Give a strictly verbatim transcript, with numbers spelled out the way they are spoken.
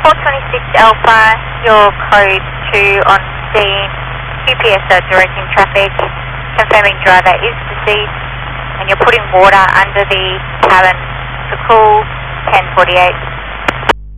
four twenty-six Alpha, your code two on scene, Q P S are directing traffic, confirming driver is deceased, and you're putting water under the cabin to cool, ten forty-eight.